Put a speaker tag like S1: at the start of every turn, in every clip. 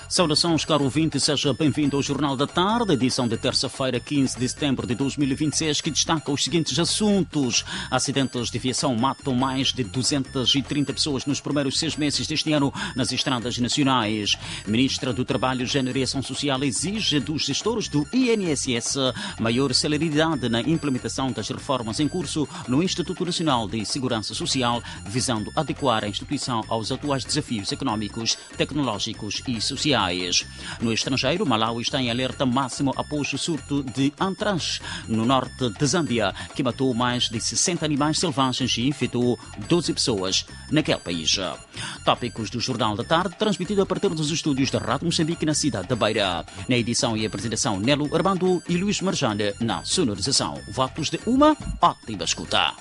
S1: Saudações, caro ouvinte, seja bem-vindo ao Jornal da Tarde, edição de terça-feira, 15 de setembro de 2026, que destaca os seguintes assuntos. Acidentes de viação matam mais de 230 pessoas nos primeiros 6 meses deste ano nas estradas nacionais. Ministra do Trabalho, Gênero e Ação Social exige dos gestores do INSS maior celeridade na implementação das reformas em curso no Instituto Nacional de Segurança Social, visando adequar a instituição aos atuais desafios económicos, tecnológicos e sociais. No estrangeiro, Malawi está em alerta máximo após o surto de antrax no norte de Zâmbia, que matou mais de 60 animais selvagens e infectou 12 pessoas naquele país. Tópicos do Jornal da Tarde, transmitido a partir dos estúdios da Rádio Moçambique na cidade da Beira. Na edição e apresentação, Nelo Armando e Luís Marjane na sonorização. Votos de uma ótima escuta.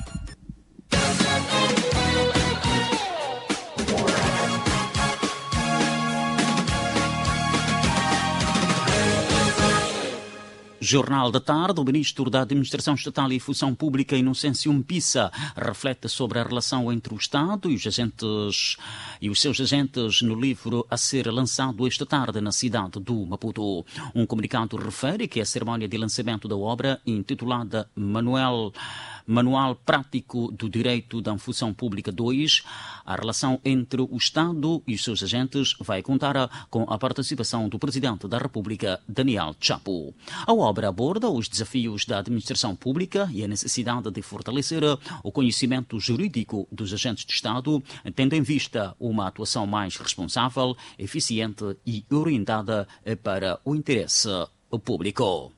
S1: Jornal da Tarde, o Ministro da Administração Estatal e Função Pública, Inocêncio Mpissa, reflete sobre a relação entre o Estado e os seus agentes no livro a ser lançado esta tarde na cidade do Maputo. Um comunicado refere que a cerimónia de lançamento da obra, intitulada Manual Prático do Direito da Função Pública 2, a relação entre o Estado e os seus agentes vai contar com a participação do Presidente da República, Daniel Chapo. A obra aborda os desafios da administração pública e a necessidade de fortalecer o conhecimento jurídico dos agentes de Estado, tendo em vista uma atuação mais responsável, eficiente e orientada para o interesse público.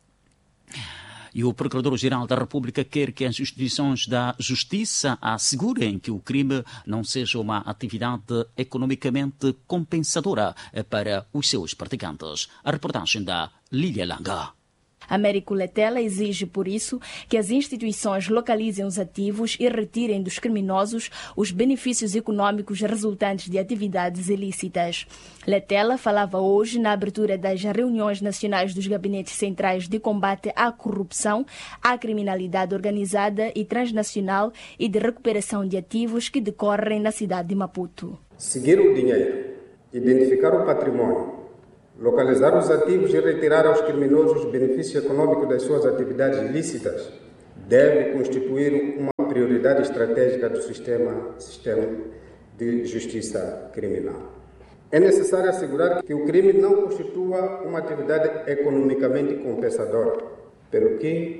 S1: E o Procurador-Geral da República quer que as instituições da Justiça assegurem que o crime não seja uma atividade economicamente compensadora para os seus praticantes. A reportagem da Lília Langa.
S2: Américo Letela exige, por isso, que as instituições localizem os ativos e retirem dos criminosos os benefícios econômicos resultantes de atividades ilícitas. Letela falava hoje na abertura das reuniões nacionais dos gabinetes centrais de combate à corrupção, à criminalidade organizada e transnacional e de recuperação de ativos que decorrem na cidade de Maputo.
S3: Seguir o dinheiro, identificar o patrimônio, localizar os ativos e retirar aos criminosos os benefícios econômicos das suas atividades ilícitas deve constituir uma prioridade estratégica do sistema de justiça criminal. É necessário assegurar que o crime não constitua uma atividade economicamente compensadora, pelo que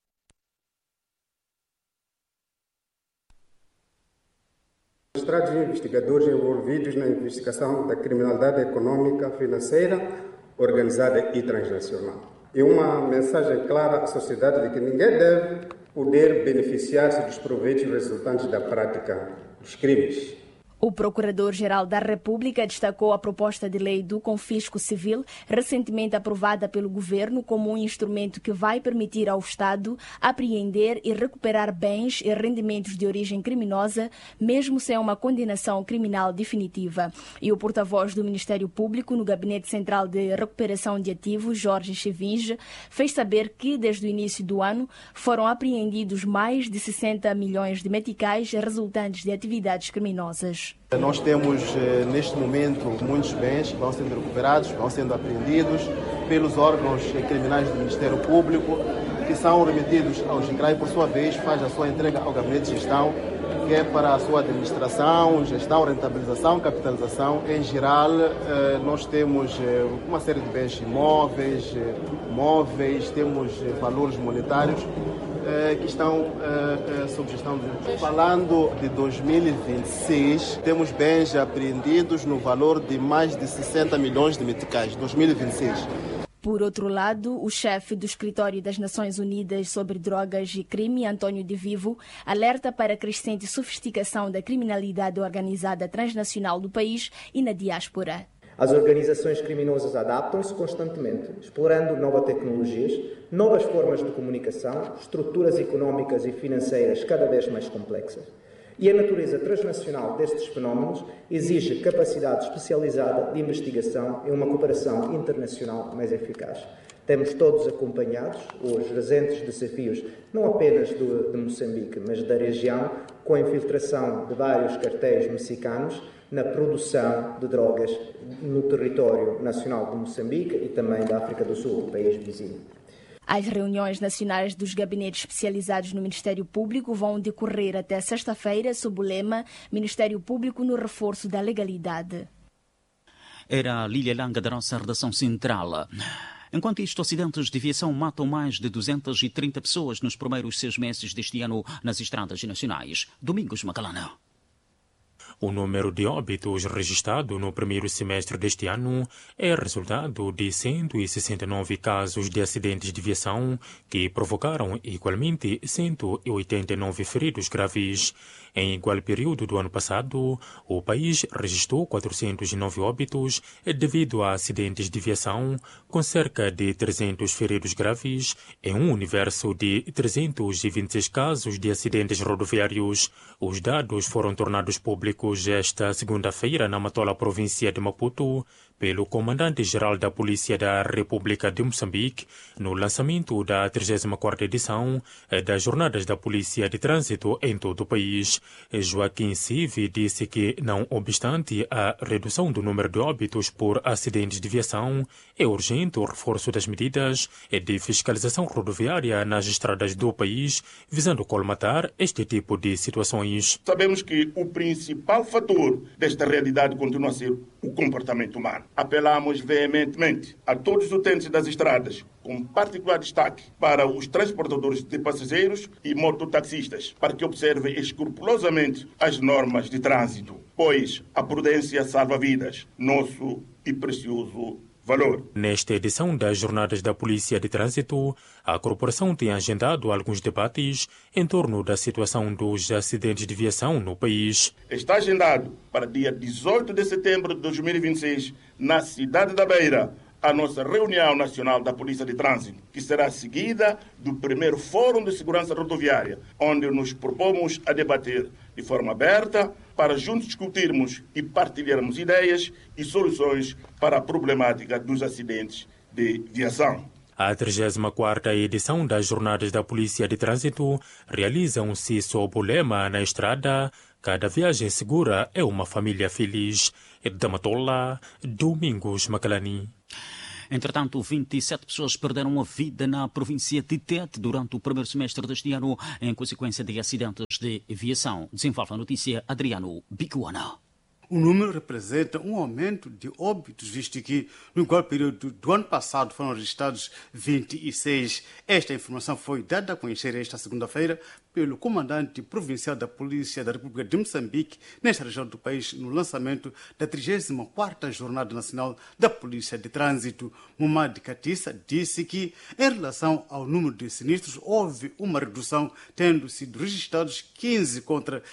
S3: magistrados e investigadores envolvidos na investigação da criminalidade econômica, financeira, organizada e transnacional. E uma mensagem clara à sociedade de que ninguém deve poder beneficiar-se dos proveitos resultantes da prática dos crimes.
S2: O Procurador-Geral da República destacou a proposta de lei do confisco civil, recentemente aprovada pelo Governo, como um instrumento que vai permitir ao Estado apreender e recuperar bens e rendimentos de origem criminosa, mesmo sem uma condenação criminal definitiva. E o porta-voz do Ministério Público no Gabinete Central de Recuperação de Ativos, Jorge Chevinge, fez saber que, desde o início do ano, foram apreendidos mais de 60 milhões de meticais resultantes de atividades criminosas.
S4: Nós temos, neste momento, muitos bens que vão sendo recuperados, vão sendo apreendidos pelos órgãos criminais do Ministério Público, que são remetidos ao GICRAI, por sua vez, faz a sua entrega ao Gabinete de Gestão, que é para a sua administração, gestão, rentabilização, capitalização. Em geral, nós temos uma série de bens imóveis, móveis, temos valores monetários que estão sob gestão do... Falando de 2026, temos bens apreendidos no valor de mais de 60 milhões de meticais, 2026.
S2: Por outro lado, o chefe do Escritório das Nações Unidas sobre Drogas e Crime, Antônio de Vivo, alerta para a crescente sofisticação da criminalidade organizada transnacional do país e na diáspora.
S5: As organizações criminosas adaptam-se constantemente, explorando novas tecnologias, novas formas de comunicação, estruturas económicas e financeiras cada vez mais complexas. E a natureza transnacional destes fenómenos exige capacidade especializada de investigação e uma cooperação internacional mais eficaz. Temos todos acompanhados os recentes desafios, não apenas de Moçambique, mas da região, com a infiltração de vários cartéis mexicanos na produção de drogas no território nacional de Moçambique e também da África do Sul, o país vizinho.
S2: As reuniões nacionais dos gabinetes especializados no Ministério Público vão decorrer até sexta-feira sob o lema Ministério Público no reforço da legalidade.
S1: Era a Lília Langa da nossa redação central. Enquanto isto, acidentes de viação matam mais de 230 pessoas nos primeiros 6 meses deste ano nas estradas nacionais. Domingos Macalana.
S6: O número de óbitos registrado no primeiro semestre deste ano é resultado de 169 casos de acidentes de viação que provocaram igualmente 189 feridos graves. Em igual período do ano passado, o país registrou 409 óbitos devido a acidentes de viação, com cerca de 300 feridos graves, em um universo de 326 casos de acidentes rodoviários. Os dados foram tornados públicos esta segunda-feira na Matola, província de Maputo, pelo comandante-geral da Polícia da República de Moçambique, no lançamento da 34ª edição das Jornadas da Polícia de Trânsito em todo o país. Joaquim Sive disse que, não obstante a redução do número de óbitos por acidentes de viação, é urgente o reforço das medidas de fiscalização rodoviária nas estradas do país, visando colmatar este tipo de situações.
S7: Sabemos que o principal fator desta realidade continua a ser o comportamento humano. Apelamos veementemente a todos os utentes das estradas, com particular destaque para os transportadores de passageiros e mototaxistas, para que observem escrupulosamente as normas de trânsito, pois a prudência salva vidas, nosso e precioso valor.
S6: Nesta edição das Jornadas da Polícia de Trânsito, a corporação tem agendado alguns debates em torno da situação dos acidentes de viação no país.
S7: Está agendado para dia 18 de setembro de 2026, na cidade da Beira, a nossa reunião nacional da Polícia de Trânsito, que será seguida do primeiro Fórum de Segurança Rodoviária, onde nos propomos a debater de forma aberta para juntos discutirmos e partilharmos ideias e soluções para a problemática dos acidentes de viação.
S6: A 34ª edição das Jornadas da Polícia de Trânsito realizam-se sob o lema na estrada: cada viagem segura é uma família feliz. Da Matola, Domingos Macalani.
S1: Entretanto, 27 pessoas perderam a vida na província de Tete durante o primeiro semestre deste ano em consequência de acidentes de viação. Desenvolve a notícia Adriano Bicuana.
S8: O número representa um aumento de óbitos, visto que no igual período do ano passado foram registrados 26. Esta informação foi dada a conhecer esta segunda-feira pelo comandante provincial da Polícia da República de Moçambique, nesta região do país, no lançamento da 34ª Jornada Nacional da Polícia de Trânsito. Mumad Katissa disse que, em relação ao número de sinistros, houve uma redução, tendo sido registrados 15 contra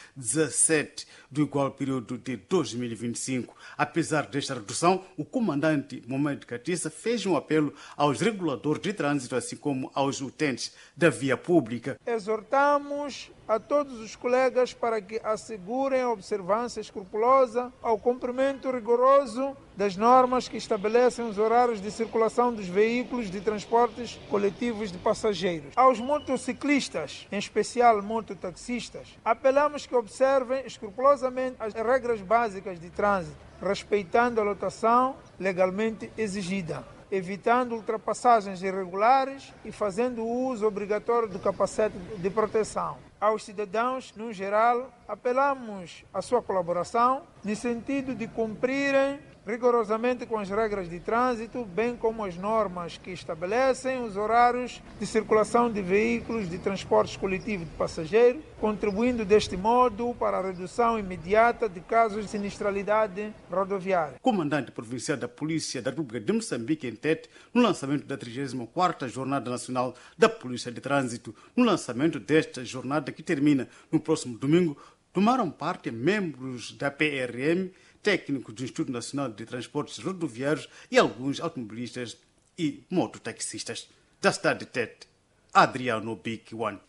S8: 17 do igual período de 2025. Apesar desta redução, o comandante Mumad Katissa fez um apelo aos reguladores de trânsito, assim como aos utentes da via pública.
S9: Exortamos a todos os colegas para que assegurem a observância escrupulosa ao cumprimento rigoroso das normas que estabelecem os horários de circulação dos veículos de transportes coletivos de passageiros. Aos motociclistas, em especial mototaxistas, apelamos que observem escrupulosamente as regras básicas de trânsito, respeitando a lotação legalmente exigida, evitando ultrapassagens irregulares e fazendo uso obrigatório do capacete de proteção. Aos cidadãos, no geral, apelamos à sua colaboração no sentido de cumprirem rigorosamente com as regras de trânsito, bem como as normas que estabelecem os horários de circulação de veículos de transportes coletivos de passageiros, contribuindo deste modo para a redução imediata de casos de sinistralidade rodoviária.
S8: Comandante provincial da Polícia da República de Moçambique, em Tete, no lançamento da 34ª Jornada Nacional da Polícia de Trânsito. No lançamento desta jornada, que termina no próximo domingo, tomaram parte membros da PRM, técnicos do Instituto Nacional de Transportes Rodoviários e alguns automobilistas e mototaxistas. Da cidade de Tete, Adriano Big One.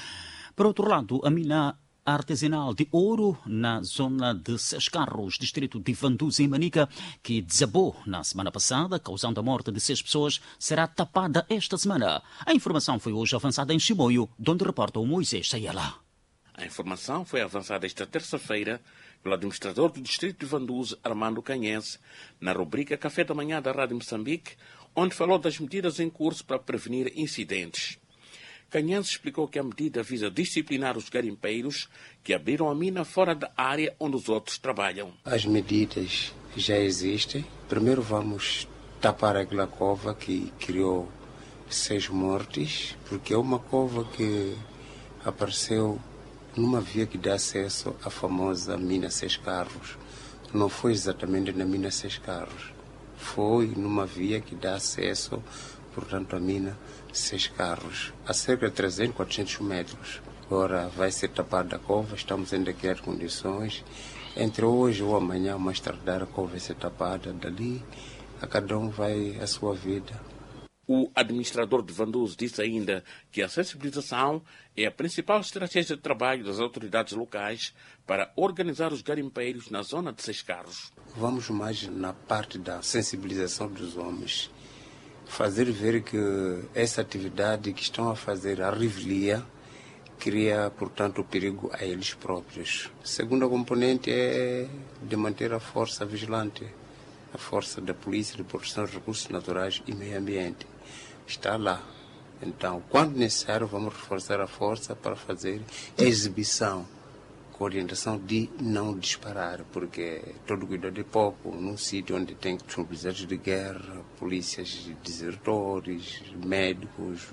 S1: Por outro lado, a mina artesanal de ouro na zona de Seis Carros, distrito de Vanduza, em Manica, que desabou na semana passada, causando a morte de 6 pessoas, será tapada esta semana. A informação foi hoje avançada em Chimoio, onde reporta o Moisés Sayala.
S10: A informação foi avançada esta terça-feira pelo administrador do distrito de Vanduze, Armando Canhense, na rubrica Café da Manhã da Rádio Moçambique, onde falou das medidas em curso para prevenir incidentes. Canhense explicou que a medida visa disciplinar os garimpeiros que abriram a mina fora da área onde os outros trabalham.
S11: As medidas já existem. Primeiro vamos tapar aquela cova que criou 6 mortes, porque é uma cova que apareceu numa via que dá acesso à famosa mina 6 carros. Não foi exatamente na mina 6 carros, foi numa via que dá acesso, portanto, à mina 6 carros, a cerca de 300, 400 metros. Agora vai ser tapada a cova, estamos ainda a criar condições. Entre hoje ou amanhã, mais tardar, a cova vai ser tapada. Dali, a cada um vai a sua vida.
S10: O administrador de Vanduze disse ainda que a sensibilização é a principal estratégia de trabalho das autoridades locais para organizar os garimpeiros na zona de 6 carros.
S11: Vamos mais na parte da sensibilização dos homens. Fazer ver que essa atividade que estão a fazer, a revelia, cria, portanto, perigo a eles próprios. A segunda componente é de manter a força vigilante, a força da Polícia de Proteção de Recursos Naturais e Meio Ambiente. Está lá. Então, quando necessário, vamos reforçar a força para fazer exibição, com orientação de não disparar, porque todo cuidado é pouco. Num sítio onde tem disponibilidades de guerra, polícias desertores, médicos,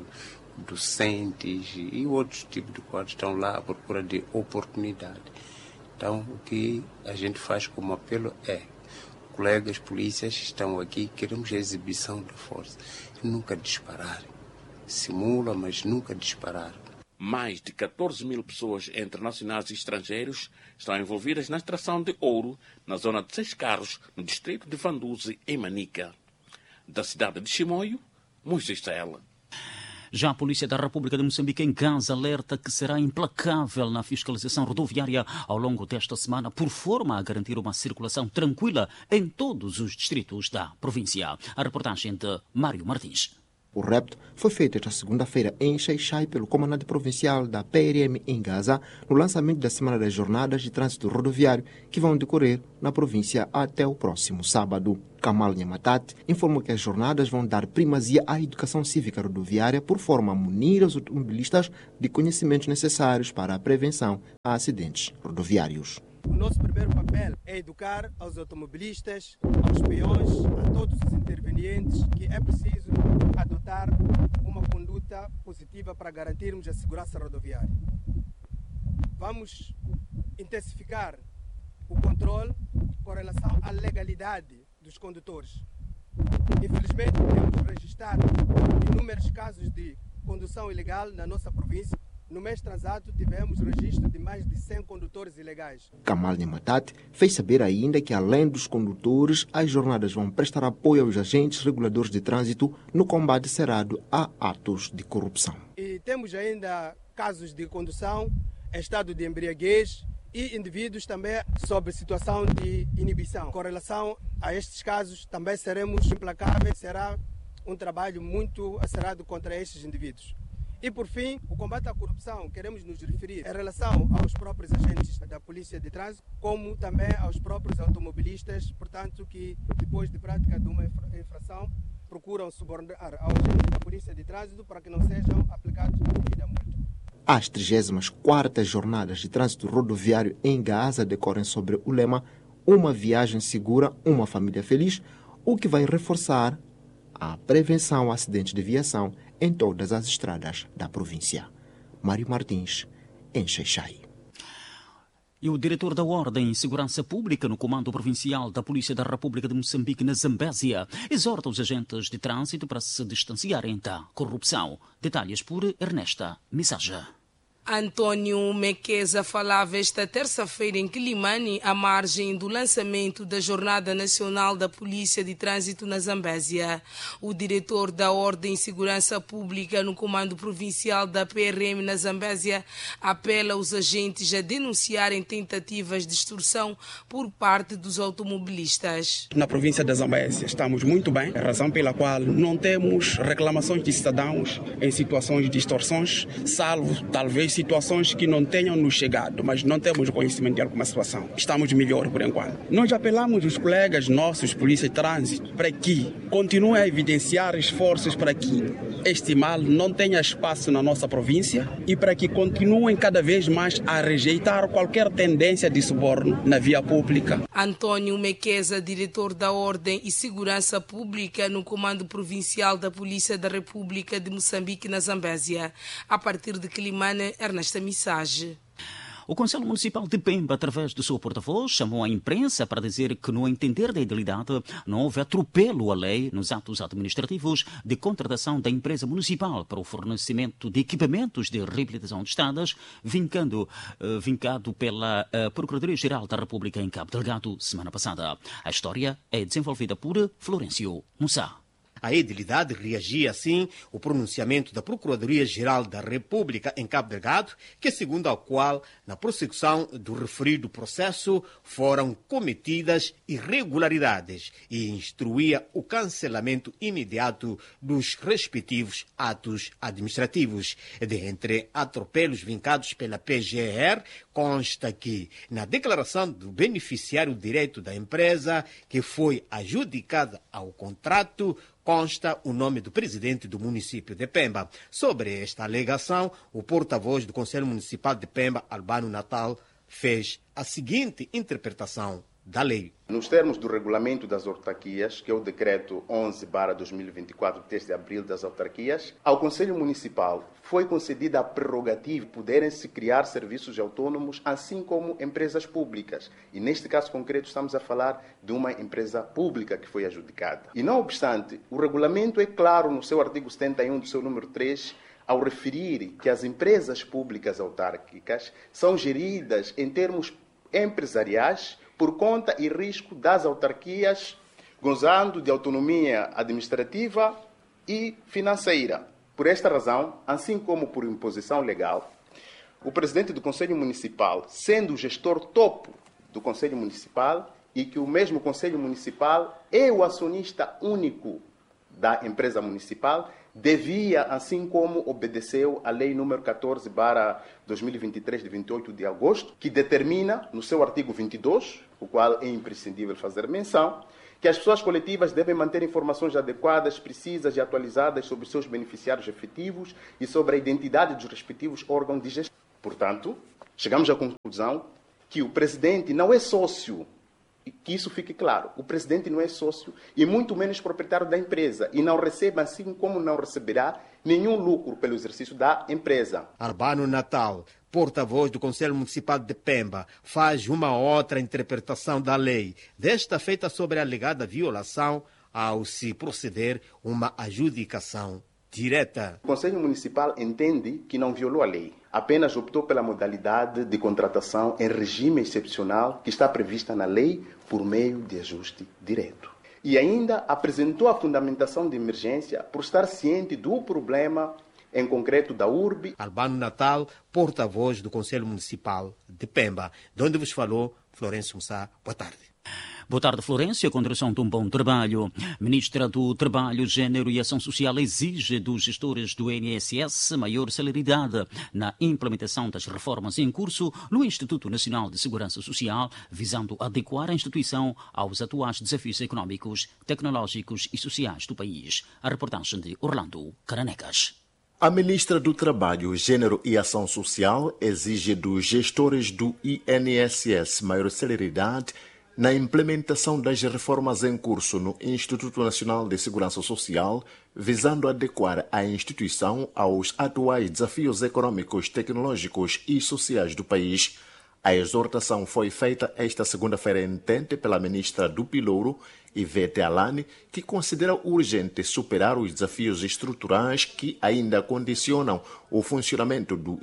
S11: docentes e outros tipos de quadros estão lá à procura de oportunidade. Então, o que a gente faz como apelo é: colegas polícias estão aqui, queremos a exibição da força. Nunca disparar. Simula, mas nunca disparar.
S10: Mais de 14 mil pessoas, entre nacionais e estrangeiros, estão envolvidas na extração de ouro na zona de 6 carros, no distrito de Vanduze, em Manica. Da cidade de Chimoio, Moisés Saela.
S1: Já a Polícia da República de Moçambique em Gaza alerta que será implacável na fiscalização rodoviária ao longo desta semana, por forma a garantir uma circulação tranquila em todos os distritos da província. A reportagem de Mário Martins.
S12: O repto foi feito esta segunda-feira em Xai-Xai pelo comandante provincial da PRM em Gaza, no lançamento da Semana das Jornadas de Trânsito Rodoviário, que vão decorrer na província até o próximo sábado. Kamal Nhamatat informou que as jornadas vão dar primazia à educação cívica rodoviária por forma a munir os automobilistas de conhecimentos necessários para a prevenção a acidentes rodoviários.
S13: O nosso primeiro papel é educar aos automobilistas, aos peões, a todos os intervenientes que é preciso adotar uma conduta positiva para garantirmos a segurança rodoviária. Vamos intensificar o controle com relação à legalidade dos condutores. Infelizmente, temos registrado inúmeros casos de condução ilegal na nossa província. No mês transato, tivemos registro de mais de 100 condutores ilegais.
S12: Kamal Nhamatat fez saber ainda que, além dos condutores, as jornadas vão prestar apoio aos agentes reguladores de trânsito no combate cerrado a atos de corrupção.
S13: E temos ainda casos de condução em estado de embriaguez e indivíduos também sob situação de inibição. Com relação a estes casos, também seremos implacáveis, será um trabalho muito acerado contra estes indivíduos. E, por fim, o combate à corrupção, queremos nos referir em relação aos próprios agentes da Polícia de Trânsito, como também aos próprios automobilistas, portanto, que depois de prática de uma infração, procuram subornar ao agente da Polícia de Trânsito para que não sejam aplicados a devida multa.
S12: As 34ª Jornadas de Trânsito Rodoviário em Gaza decorrem sobre o lema "Uma viagem segura, uma família feliz", o que vai reforçar a prevenção a acidentes de viação em todas as estradas da província. Mário Martins, em Xai-Xai.
S1: E o diretor da Ordem e Segurança Pública no Comando Provincial da Polícia da República de Moçambique, na Zambésia, exorta os agentes de trânsito para se distanciarem da corrupção. Detalhes por Ernesta Missaja.
S14: Antônio Mequeza falava esta terça-feira em Quilimane, à margem do lançamento da Jornada Nacional da Polícia de Trânsito na Zambésia. O diretor da Ordem e Segurança Pública no Comando Provincial da PRM na Zambésia apela aos agentes a denunciarem tentativas de extorsão por parte dos automobilistas.
S15: Na província da Zambésia estamos muito bem, razão pela qual não temos reclamações de cidadãos em situações de extorsões, salvo talvez situações que não tenham nos chegado, mas não temos conhecimento de alguma situação. Estamos melhor por enquanto. Nós apelamos os colegas nossos, polícia de trânsito, para que continuem a evidenciar esforços para que este mal não tenha espaço na nossa província e para que continuem cada vez mais a rejeitar qualquer tendência de suborno na via pública.
S14: Antônio Mequeza, diretor da Ordem e Segurança Pública no Comando Provincial da Polícia da República de Moçambique, na Zambésia. A partir de Quilimane, Ernesta Missage.
S1: O Conselho Municipal de Pemba, através do seu porta-voz, chamou a imprensa para dizer que, no entender da idealidade, não houve atropelo à lei nos atos administrativos de contratação da empresa municipal para o fornecimento de equipamentos de reabilitação de estradas, vincado pela Procuradoria-Geral da República em Cabo Delgado semana passada. A história é desenvolvida por Florencio Mussá.
S16: A edilidade reagia assim ao pronunciamento da Procuradoria-Geral da República em Cabo Delgado, que segundo a qual, na prossecução do referido processo, foram cometidas irregularidades e instruía o cancelamento imediato dos respectivos atos administrativos. Dentre atropelos vincados pela PGR, consta que, na declaração do beneficiário direto da empresa, que foi adjudicada ao contrato, consta o nome do presidente do município de Pemba. Sobre esta alegação, o porta-voz do Conselho Municipal de Pemba, Albano Natal, fez a seguinte interpretação da lei.
S17: Nos termos do regulamento das autarquias, que é o decreto 11/2024, 3 de abril das autarquias, ao Conselho Municipal foi concedida a prerrogativa de poderem-se criar serviços autônomos, assim como empresas públicas. E neste caso concreto estamos a falar de uma empresa pública que foi adjudicada. E não obstante, o regulamento é claro no seu artigo 71, do seu número 3, ao referir que as empresas públicas autárquicas são geridas em termos empresariais por conta e risco das autarquias, gozando de autonomia administrativa e financeira. Por esta razão, assim como por imposição legal, o presidente do Conselho Municipal, sendo o gestor topo do Conselho Municipal, e que o mesmo Conselho Municipal é o acionista único da empresa municipal, devia, assim como obedeceu a Lei nº 14/2023, de 28 de agosto, que determina, no seu artigo 22, o qual é imprescindível fazer menção, que as pessoas coletivas devem manter informações adequadas, precisas e atualizadas sobre os seus beneficiários efetivos e sobre a identidade dos respectivos órgãos de gestão. Portanto, chegamos à conclusão que o presidente não é sócio. E que isso fique claro, o presidente não é sócio e muito menos proprietário da empresa e não recebe, assim como não receberá, nenhum lucro pelo exercício da empresa.
S16: Albano Natal, porta-voz do Conselho Municipal de Pemba, faz uma outra interpretação da lei, desta feita sobre a alegada violação ao se proceder uma adjudicação direta.
S17: O Conselho Municipal entende que não violou a lei, apenas optou pela modalidade de contratação em regime excepcional que está prevista na lei por meio de ajuste direto. E ainda apresentou a fundamentação de emergência por estar ciente do problema, em concreto da URB.
S16: Albano Natal, porta-voz do Conselho Municipal de Pemba, de onde vos falou Florencio Mussá. Boa tarde.
S1: Boa tarde, Florência. Com direção de um bom trabalho. Ministra do Trabalho, Gênero e Ação Social exige dos gestores do INSS maior celeridade na implementação das reformas em curso no Instituto Nacional de Segurança Social, visando adequar a instituição aos atuais desafios económicos, tecnológicos e sociais do país. A reportagem de Orlando Caranecas.
S18: A ministra do Trabalho, Gênero e Ação Social exige dos gestores do INSS maior celeridade na implementação das reformas em curso no Instituto Nacional de Segurança Social, visando adequar a instituição aos atuais desafios econômicos, tecnológicos e sociais do país. A exortação foi feita esta segunda-feira em Tente pela ministra do Pilouro, Ivete Alane, que considera urgente superar os desafios estruturais que ainda condicionam o funcionamento do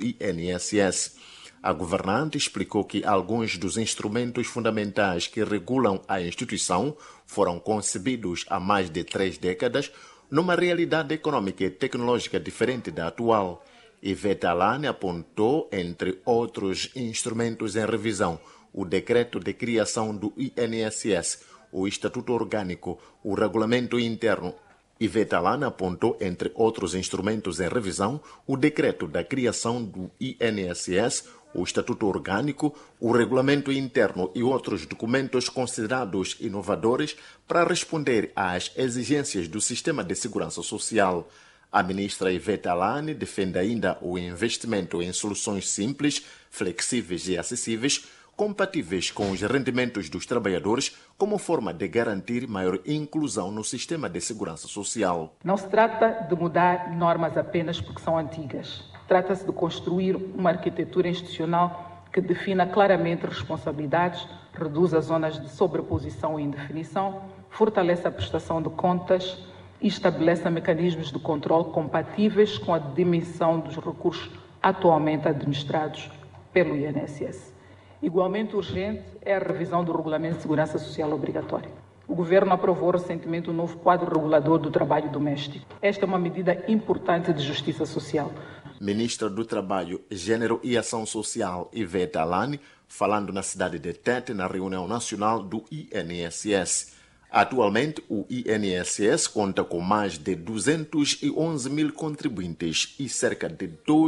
S18: INSS. A governante explicou que alguns dos instrumentos fundamentais que regulam a instituição foram concebidos há mais de 3 décadas numa realidade econômica e tecnológica diferente da atual. Ivete Alane apontou, entre outros instrumentos em revisão, o decreto de criação do INSS, o Estatuto Orgânico, o Regulamento Interno Ivete Alane apontou, entre outros instrumentos em revisão, o decreto da criação do INSS, o Estatuto Orgânico, o Regulamento Interno e outros documentos considerados inovadores para responder às exigências do sistema de segurança social. A ministra Ivete Alane defende ainda o investimento em soluções simples, flexíveis e acessíveis, compatíveis com os rendimentos dos trabalhadores, como forma de garantir maior inclusão no sistema de segurança social.
S19: Não se trata de mudar normas apenas porque são antigas. Trata-se de construir uma arquitetura institucional que defina claramente responsabilidades, reduza zonas de sobreposição e indefinição, fortalece a prestação de contas e estabeleça mecanismos de controle compatíveis com a dimensão dos recursos atualmente administrados pelo INSS. Igualmente urgente é a revisão do Regulamento de Segurança Social Obrigatório. O Governo aprovou recentemente o novo quadro regulador do trabalho doméstico. Esta é uma medida importante de justiça social.
S18: Ministra do Trabalho, Gênero e Ação Social, Ivete Alane, falando na cidade de Tete, na reunião nacional do INSS. Atualmente, o INSS conta com mais de 211 mil contribuintes e cerca de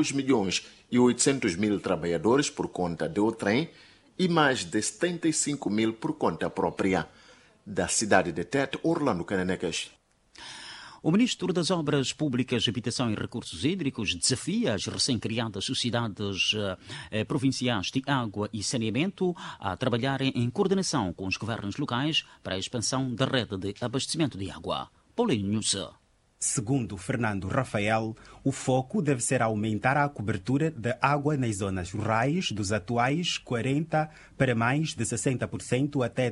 S18: 2.800.000 trabalhadores por conta de outrem e mais de 75 mil por conta própria. Da cidade de Tete, Orlando Cananecas.
S1: O Ministro das Obras Públicas, Habitação e Recursos Hídricos desafia as recém-criadas sociedades provinciais de água e saneamento a trabalharem em coordenação com os governos locais para a expansão da rede de abastecimento de água. Paulinho Nusa.
S20: Segundo Fernando Rafael, o foco deve ser aumentar a cobertura de água nas zonas rurais dos atuais 40% para mais de 60% até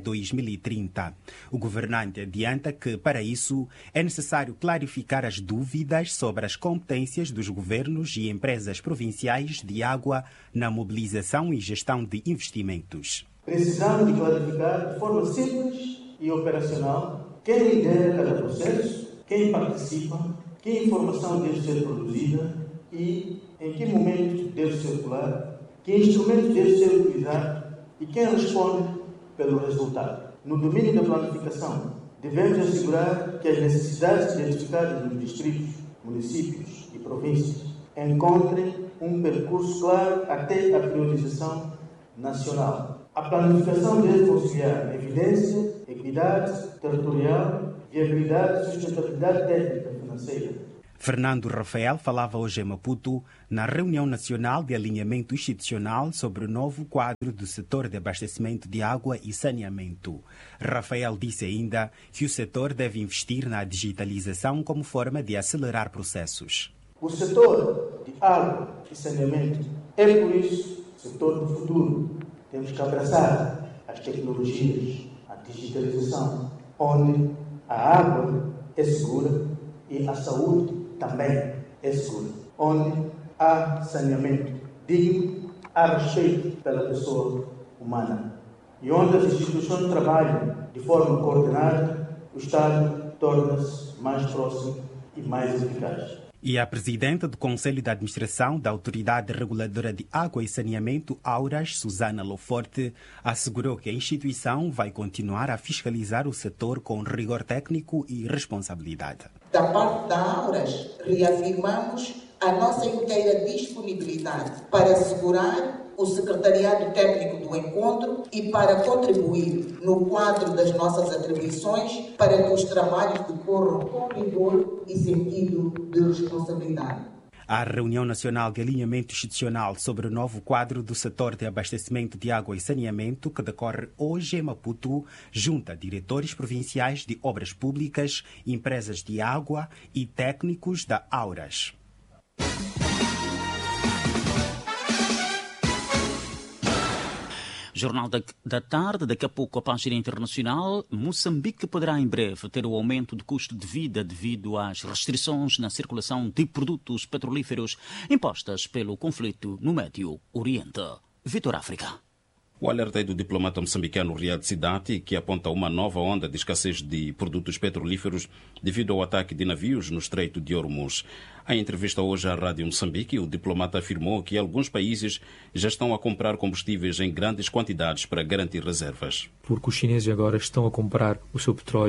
S20: 2030. O governante adianta que, para isso, é necessário clarificar as dúvidas sobre as competências dos governos e empresas provinciais de água na mobilização e gestão de investimentos.
S21: Precisamos de clarificar de forma simples e operacional quem lidera cada processo, quem participa, que informação deve ser produzida e em que momento deve circular, que instrumento deve ser utilizado e quem responde pelo resultado. No domínio da planificação, devemos assegurar que as necessidades identificadas nos distritos, municípios e províncias encontrem um percurso claro até a priorização nacional. A planificação deve conciliar evidência, equidade territorial, viabilidade e sustentabilidade técnica e financeira.
S20: Fernando Rafael falava hoje em Maputo na reunião nacional de alinhamento institucional sobre o novo quadro do setor de abastecimento de água e saneamento. Rafael disse ainda que o setor deve investir na digitalização como forma de acelerar processos.
S21: O setor de água e saneamento é, por isso, o setor do futuro. Temos que abraçar as tecnologias, a digitalização, onde a água é segura e a saúde também é segura. Onde há saneamento digno, há respeito pela pessoa humana. E onde as instituições trabalham de forma coordenada, o Estado torna-se mais próximo e mais eficaz.
S20: E a presidenta do Conselho de Administração da Autoridade Reguladora de Água e Saneamento, Auras, Susana Loforte, assegurou que a instituição vai continuar a fiscalizar o setor com rigor técnico e responsabilidade.
S22: Da parte da Auras, reafirmamos a nossa inteira disponibilidade para assegurar o secretariado técnico do encontro e para contribuir no quadro das nossas atribuições para que os trabalhos decorram com rigor e sentido de responsabilidade.
S20: A reunião nacional de alinhamento institucional sobre o novo quadro do setor de abastecimento de água e saneamento, que decorre hoje em Maputo, junta diretores provinciais de obras públicas, empresas de água e técnicos da Auras.
S1: Jornal da Tarde, daqui a pouco a página internacional. Moçambique poderá em breve ter o aumento do custo de vida devido às restrições na circulação de produtos petrolíferos impostas pelo conflito no Médio Oriente. Vitor África.
S23: O alerta é do diplomata moçambicano Riad Sidati, que aponta uma nova onda de escassez de produtos petrolíferos devido ao ataque de navios no Estreito de Hormuz. Em entrevista hoje à Rádio Moçambique, o diplomata afirmou que alguns países já estão a comprar combustíveis em grandes quantidades para garantir reservas.
S24: Porque os chineses agora estão a comprar o seu petróleo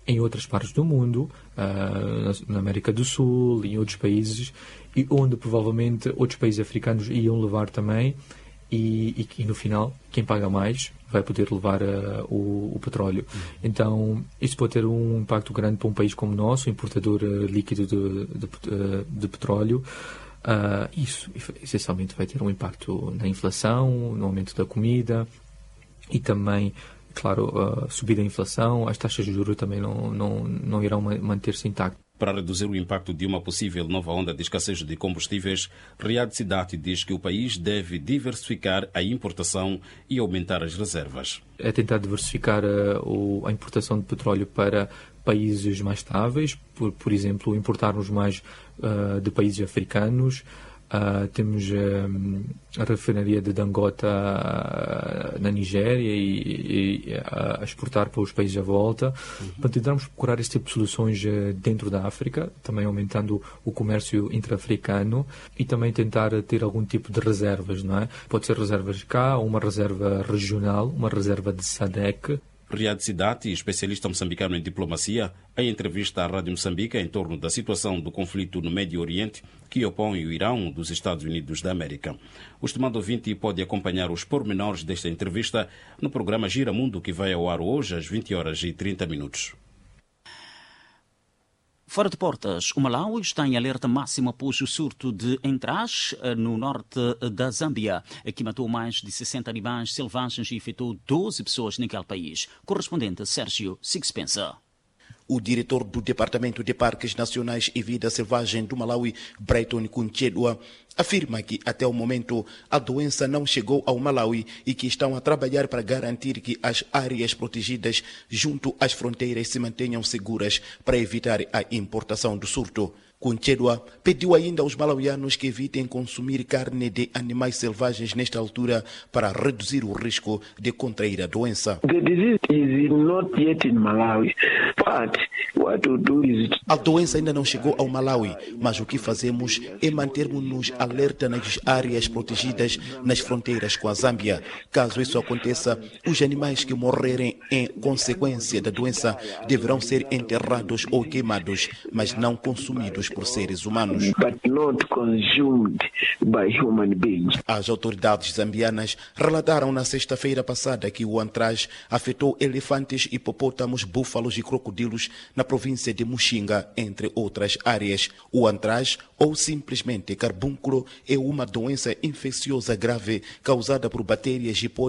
S3: em outras partes do mundo, na América do Sul, em outros países, e onde provavelmente outros países africanos iam levar também, e no final, quem paga mais vai poder levar o petróleo. Então, isso pode ter um impacto grande para um país como o nosso, importador líquido de petróleo. Isso essencialmente vai ter um impacto na inflação, no aumento da comida e também, claro, subir a inflação. As taxas de juros também não irão manter-se intactas.
S23: Para reduzir o impacto de uma possível nova onda de escassez de combustíveis, Riad Sidat diz que o país deve diversificar a importação e aumentar as reservas.
S3: É tentar diversificar a importação de petróleo para países mais estáveis, por exemplo, importarmos mais de países africanos. Temos a refinaria de Dangote na Nigéria e a exportar para os países à volta. Para tentarmos procurar esse tipo de soluções dentro da África, também aumentando o comércio intra-africano e também tentar ter algum tipo de reservas, não é? Pode ser reservas cá, uma reserva regional, uma reserva de SADC.
S23: Riad Sidat, especialista moçambicano em diplomacia, em entrevista à Rádio Moçambique em torno da situação do conflito no Médio Oriente que opõe o Irão dos Estados Unidos da América. O estimado ouvinte pode acompanhar os pormenores desta entrevista no programa Gira Mundo, que vai ao ar hoje às 20h30.
S1: Fora de portas, o Malawi está em alerta máxima após o surto de Entras, no norte da Zâmbia, que matou mais de 60 animais selvagens e afetou 12 pessoas naquele país. Correspondente Sérgio Sixpensa.
S4: O diretor do Departamento de Parques Nacionais e Vida Selvagem do Malawi, Brighton Kunchedwa, afirma que até o momento a doença não chegou ao Malawi e que estão a trabalhar para garantir que as áreas protegidas junto às fronteiras se mantenham seguras para evitar a importação do surto. Kunchedwa pediu ainda aos malauianos que evitem consumir carne de animais selvagens nesta altura para reduzir o risco de contrair a doença.
S5: The disease is not yet in Malawi, but what we do is...
S4: A doença ainda não chegou ao Malawi, mas o que fazemos é mantermos-nos alerta nas áreas protegidas nas fronteiras com a Zâmbia. Caso isso aconteça, os animais que morrerem em consequência da doença deverão ser enterrados ou queimados, mas não consumidos por seres humanos.
S5: But not consumed by human beings.
S4: As autoridades zambianas relataram na sexta-feira passada que o Antraz afetou elefantes, hipopótamos, búfalos e crocodilos na província de Muxinga, entre outras áreas. O Antraz, ou simplesmente carbúnculo, é uma doença infecciosa grave causada por bactérias e